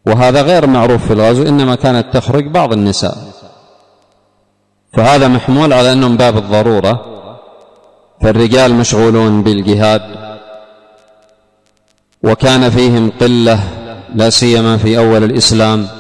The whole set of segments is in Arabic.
وهذا غير معروف في الغزو، إنما كانت تخرج بعض النساء، فهذا محمول على أنه من باب الضرورة، فالرجال مشغولون بالجهاد وكان فيهم قلة لا سيما في أول الإسلام،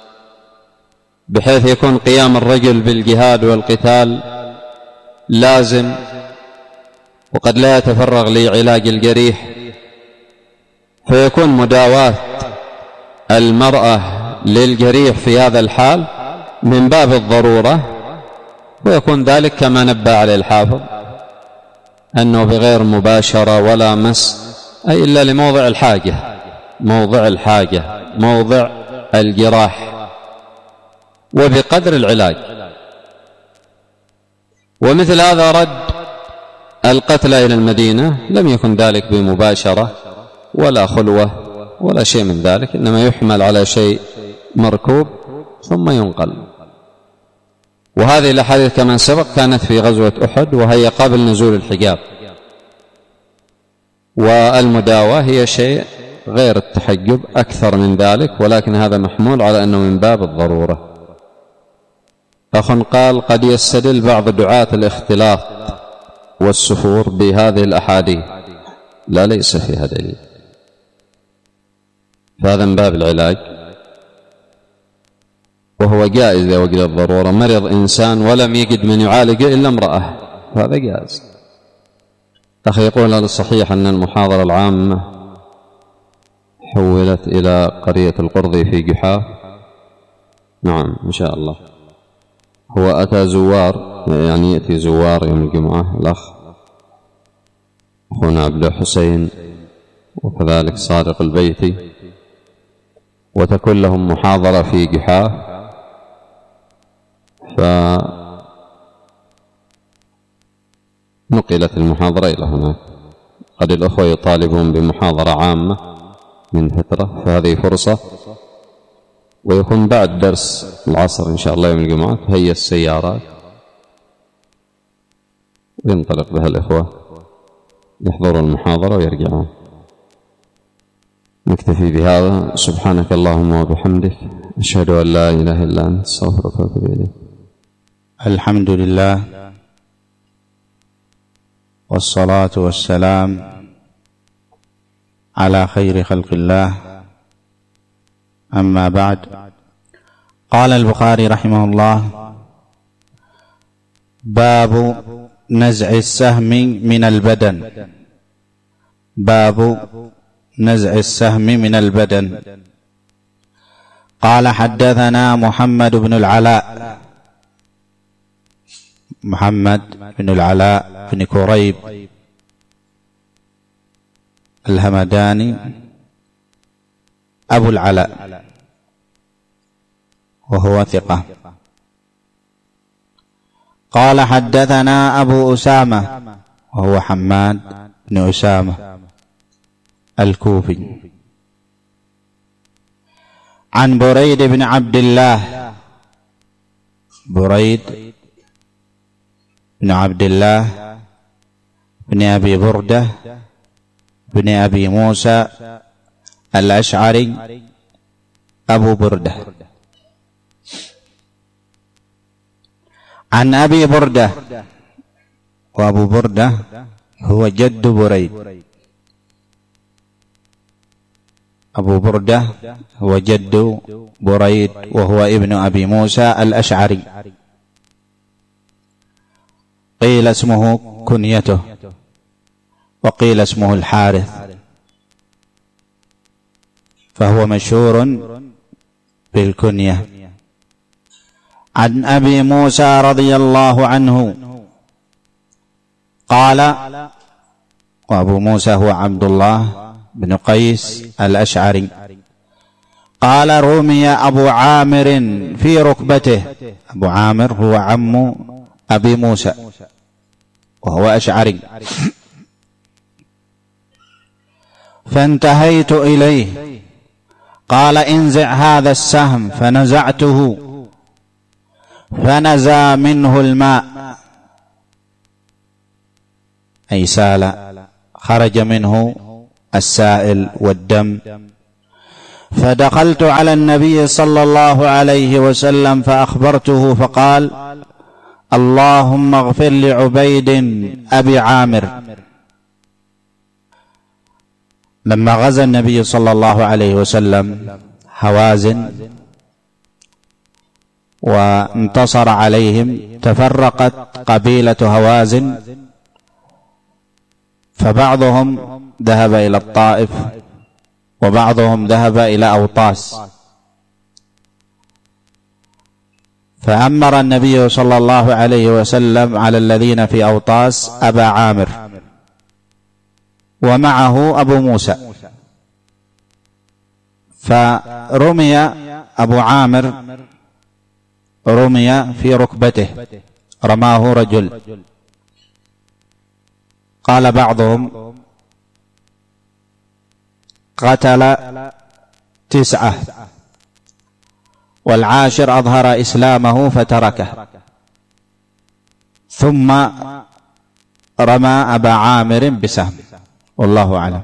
بحيث يكون قيام الرجل بالجهاد والقتال لازم، وقد لا يتفرغ لعلاج الجريح، فيكون مداواة المرأة للجريح في هذا الحال من باب الضرورة، ويكون ذلك كما نبه عليه الحافظ أنه بغير مباشرة ولا مس، أي إلا لموضع الحاجة، موضع الحاجة، موضع الجراح، وبقدر العلاج. ومثل هذا رد القتلى إلى المدينة لم يكن ذلك بمباشرة ولا خلوة ولا شيء من ذلك، إنما يحمل على شيء مركوب ثم ينقل. وهذه الأحاديث كما سبق كانت في غزوة أحد، وهي قبل نزول الحجاب، والمداواة هي شيء غير التحجب أكثر من ذلك، ولكن هذا محمول على أنه من باب الضرورة. أخ قال: قد يستدل بعض دعاة الاختلاط والسفور بهذه الأحاديث. لا، ليس فيها دليل، فهذا من باب العلاج، وهو جائز لوجد الضرورة. مرض إنسان ولم يجد من يعالجه إلا امرأة، فهذا جائز. أخي يقول: هل الصحيح أن المحاضرة العامة حولت إلى قرية القرضي في جحاف؟ نعم إن شاء الله. هو أتى زوار، يعني يأتي زوار يوم الجمعة، الأخ أخونا عبد الحسين وكذلك صادق البيتي، وتكون لهم محاضرة في جحاف، فنقلت المحاضرة إلى هناك. قد الأخوة يطالبون بمحاضرة عامة من فترة، فهذه فرصة، ويكون بعد درس العصر إن شاء الله يوم الجمعة تهيأ السيارات وينطلق بها الإخوة يحضروا المحاضرة ويرجعون. نكتفي بهذا. سبحانك اللهم وبحمدك، أشهد أن لا إله إلا أنت، أستغفرك وأتوب إليك. الحمد لله، والصلاة والسلام على خير خلق الله، أما بعد. قال البخاري رحمه الله: باب نزع السهم من البدن. باب نزع السهم من البدن. قال: حدثنا محمد بن العلاء، محمد بن العلاء بن كريب الهمداني أبو العلاء، وهو ثقة. قال: حدثنا أبو أسامة، وهو حماد بن أسامة الكوفي، عن بريد بن عبد الله، بريد بن عبد الله بن أبي بردة بن أبي موسى الأشعري أبو بردة، عن أبي بردة، وأبو بردة هو جد بريد، أبو بردة هو جد بريد، وهو ابن أبي موسى الأشعري. قيل اسمه كنيته، وقيل اسمه الحارث، فهو مشهور بالكنية. عن أبي موسى رضي الله عنه قال، وأبو موسى هو عبد الله بن قيس الأشعري، قال: رمي أبو عامر في ركبته. أبو عامر هو عم أبي موسى وهو أشعري. فانتهيت إليه، قال: انزع هذا السهم، فنزعته فنزى منه الماء، أي سال، خرج منه السائل والدم، فدخلت على النبي صلى الله عليه وسلم فأخبرته فقال: اللهم اغفر لعبيد أبي عامر. لما غزا النبي صلى الله عليه وسلم هوازن وانتصر عليهم، تفرقت قبيلة هوازن، فبعضهم ذهب إلى الطائف وبعضهم ذهب إلى أوطاس، فأمر النبي صلى الله عليه وسلم على الذين في أوطاس أبا عامر ومعه أبو موسى، فرمي أبو عامر رمي في ركبته، رماه رجل. قال بعضهم قتل 9 والعاشر أظهر إسلامه فتركه، ثم رمى أبا عامر بسهم، والله أعلم.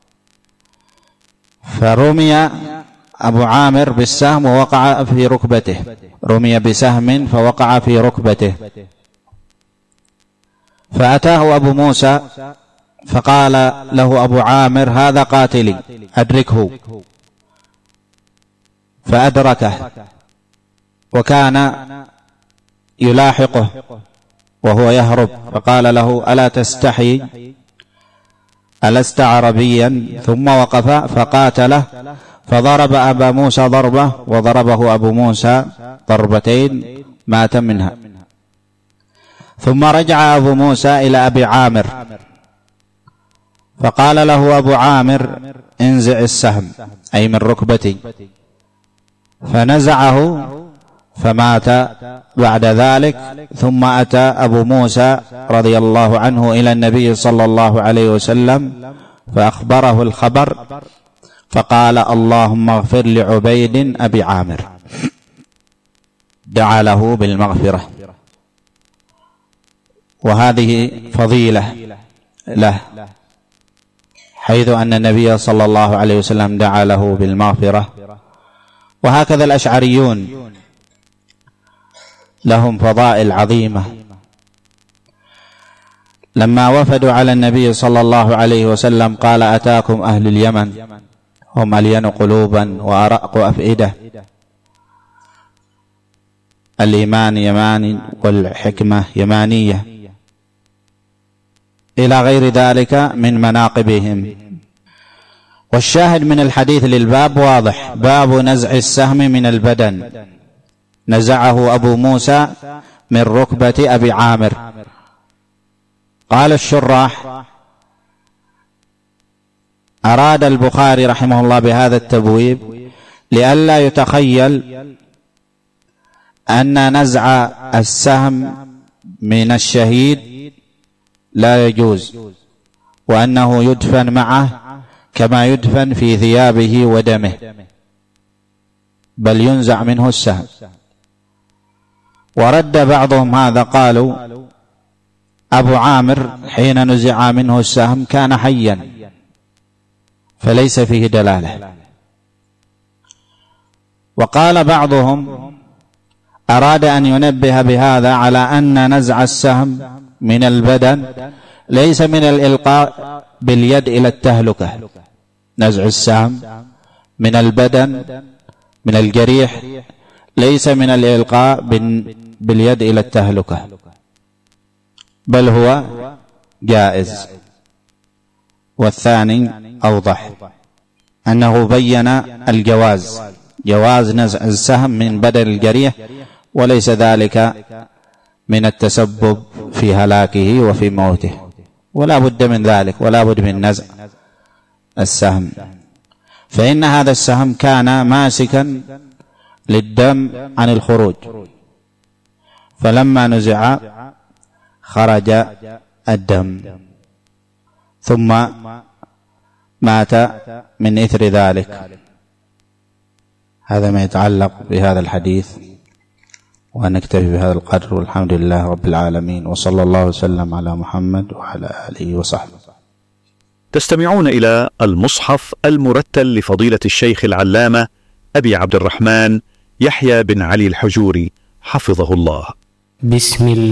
فرمي أبو عامر بالسهم ووقع في ركبته، رمي بسهم فوقع في ركبته، فأتاه أبو موسى فقال له أبو عامر: هذا قاتلي أدركه، فأدركه وكان يلاحقه وهو يهرب، فقال له: ألا تستحي؟ ألست عربيا؟ ثم وقف فقاتله، فضرب أبا موسى ضربة وضربه أبو موسى ضربتين مات منها. ثم رجع أبو موسى إلى أبي عامر فقال له أبو عامر: انزع السهم، أي من ركبتي، فنزعه فمات بعد ذلك. ثم أتى أبو موسى رضي الله عنه إلى النبي صلى الله عليه وسلم فأخبره الخبر، فقال: اللهم اغفر لعبيد أبي عامر، دعا له بالمغفرة. وهذه فضيلة له، حيث أن النبي صلى الله عليه وسلم دعا له بالمغفرة. وهكذا الأشعريون لهم فضائل عظيمة. لما وفدوا على النبي صلى الله عليه وسلم قال: أتاكم أهل اليمن، هم ألين قلوبا وأرق أفئدة، الإيمان يماني والحكمة يمانية، إلى غير ذلك من مناقبهم. والشاهد من الحديث للباب واضح: باب نزع السهم من البدن، نزعه أبو موسى من ركبة أبي عامر. قال الشراح: أراد البخاري رحمه الله بهذا التبويب لئلا يتخيل أن نزع السهم من الشهيد لا يجوز، وأنه يدفن معه كما يدفن في ثيابه ودمه، بل ينزع منه السهم. ورد بعضهم هذا، قالوا: أبو عامر حين نزع منه السهم كان حيا، فليس فيه دلالة. وقال بعضهم أراد أن ينبه بهذا على أن نزع السهم من البدن ليس من الإلقاء باليد إلى التهلكة، نزع السهم من البدن من الجريح ليس من الإلقاء باليد إلى التهلكة، بل هو جائز. والثاني أوضح، أنه بين الجواز، جواز نزع السهم من بدن الجريح، وليس ذلك من التسبب في هلاكه وفي موته، ولا بد من ذلك، ولا بد من نزع السهم، فإن هذا السهم كان ماسكا للدم عن الخروج، فلما نزع خرج الدم ثم مات من إثر ذلك. هذا ما يتعلق بهذا الحديث، ونكتفي بهذا القدر، والحمد لله رب العالمين، وصلى الله وسلم على محمد وعلى آله وصحبه. تستمعون إلى المصحف المرتل لفضيلة الشيخ العلامة أبي عبد الرحمن يحيى بن علي الحجوري حفظه الله. بسم الله